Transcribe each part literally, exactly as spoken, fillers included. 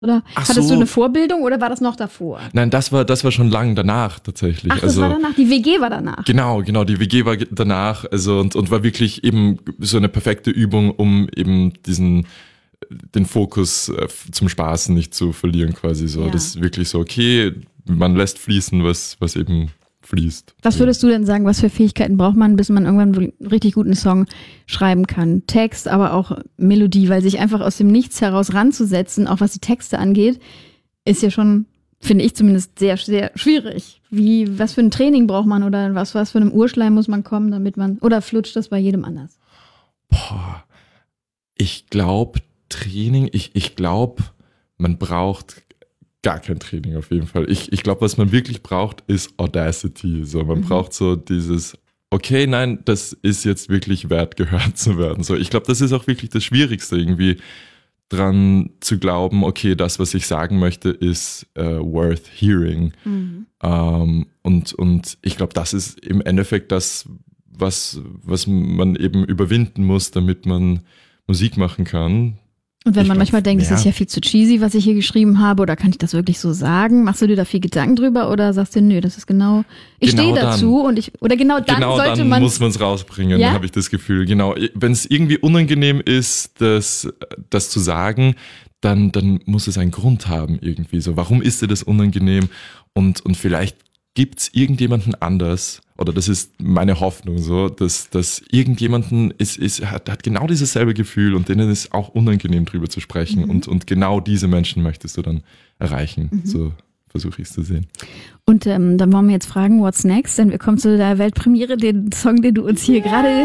Oder Ach hattest so. du eine Vorbildung oder war das noch davor? Nein, das war das war schon lang danach tatsächlich. Ach, das also, war danach? Die W G war danach? Genau, genau, die W G war danach, also und, und war wirklich eben so eine perfekte Übung, um eben diesen den Fokus äh, zum Spaßen nicht zu verlieren quasi so. Ja. Das ist wirklich so, okay, man lässt fließen, was was eben fließt. Was würdest du denn sagen, was für Fähigkeiten braucht man, bis man irgendwann einen richtig guten Song schreiben kann? Text, aber auch Melodie, weil sich einfach aus dem Nichts heraus ranzusetzen, auch was die Texte angeht, ist ja schon, finde ich zumindest, sehr, sehr schwierig. Wie, was für ein Training braucht man oder was, was für einem Urschleim muss man kommen, damit man, oder flutscht das bei jedem anders? Boah, ich glaube Training, ich, ich glaube, man braucht gar kein Training auf jeden Fall. Ich, ich glaube, was man wirklich braucht, ist Audacity. So, man mhm. braucht so dieses, okay, nein, das ist jetzt wirklich wert, gehört zu werden. So, ich glaube, das ist auch wirklich das Schwierigste, irgendwie dran zu glauben, okay, das, was ich sagen möchte, ist uh, worth hearing. Mhm. Um, und, und ich glaube, das ist im Endeffekt das, was, was man eben überwinden muss, damit man Musik machen kann. Und wenn ich man glaub, manchmal denkt, es ja. ist ja viel zu cheesy, was ich hier geschrieben habe, oder kann ich das wirklich so sagen? Machst du dir da viel Gedanken drüber oder sagst du, nö, das ist genau, ich genau stehe dazu dann. und ich, oder genau dann genau sollte dann man muss man es rausbringen, ja? habe ich das Gefühl. Genau, wenn es irgendwie unangenehm ist, das, das zu sagen, dann, dann muss es einen Grund haben irgendwie. So, warum ist dir das unangenehm? Und, und vielleicht gibt's irgendjemanden anders, oder das ist meine Hoffnung so, dass, dass irgendjemanden ist, ist, hat, hat genau dieses selbe Gefühl und denen ist auch unangenehm drüber zu sprechen. Mhm. Und, und genau diese Menschen möchtest du dann erreichen. Mhm. So versuche ich es zu sehen. Und ähm, dann wollen wir jetzt fragen, what's next? Denn wir kommen zu der Weltpremiere, den Song, den du uns hier gerade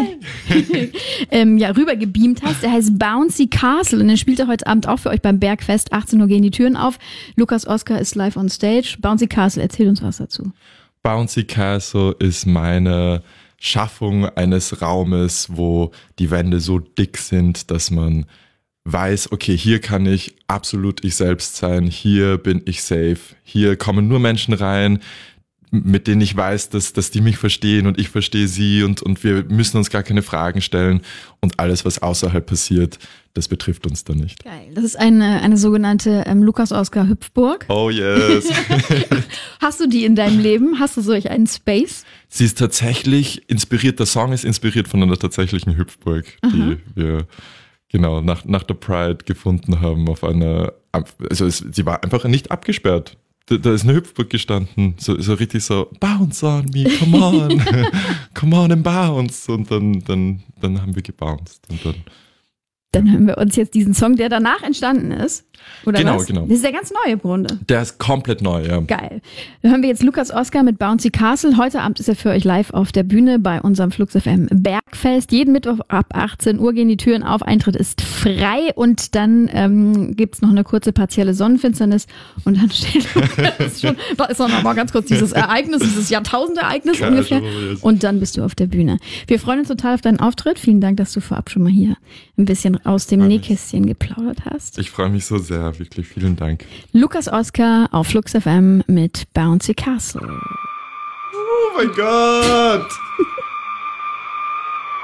ähm, ja, rübergebeamt hast. Der heißt Bouncy Castle und den spielt er heute Abend auch für euch beim Bergfest. achtzehn Uhr gehen die Türen auf. Lukas Oskar ist live on stage. Bouncy Castle, erzähl uns was dazu. Bouncy Castle ist meine Schaffung eines Raumes, wo die Wände so dick sind, dass man weiß, okay, hier kann ich absolut ich selbst sein, hier bin ich safe, hier kommen nur Menschen rein, mit denen ich weiß, dass, dass die mich verstehen und ich verstehe sie und, und wir müssen uns gar keine Fragen stellen und alles, was außerhalb passiert, das betrifft uns dann nicht. Geil. Das ist eine, eine sogenannte ähm, Lukas Oskar Hüpfburg. Oh yes. Hast du die in deinem Leben? Hast du solch einen Space? Sie ist tatsächlich inspiriert, der Song ist inspiriert von einer tatsächlichen Hüpfburg, Aha. die wir genau nach, nach der Pride gefunden haben auf einer, also es, sie war einfach nicht abgesperrt. Da, da ist eine Hüpfburg gestanden, so, so richtig so, bounce on me, come on, come on and bounce. Und dann, dann, dann haben wir gebounced. Und dann, dann hören wir uns jetzt diesen Song, der danach entstanden ist. Oder genau, was? genau. Das ist der ganz neue im Grunde. Der ist komplett neu, ja. Geil. Dann hören wir jetzt Lukas Oskar mit Bouncy Castle. Heute Abend ist er für euch live auf der Bühne bei unserem Flux F M Bergfest. Jeden Mittwoch ab achtzehn Uhr gehen die Türen auf. Eintritt ist frei und dann ähm, gibt's noch eine kurze partielle Sonnenfinsternis und dann steht das schon, da ist noch mal ganz kurz dieses Ereignis, dieses Jahrtausendereignis Ja, ungefähr. schon, Und dann bist du auf der Bühne. Wir freuen uns total auf deinen Auftritt. Vielen Dank, dass du vorab schon mal hier ein bisschen aus dem Nähkästchen geplaudert hast. Ich freue mich so sehr, wirklich. Vielen Dank. Lukas Oskar auf Flux F M mit Bouncy Castle. Oh mein Gott!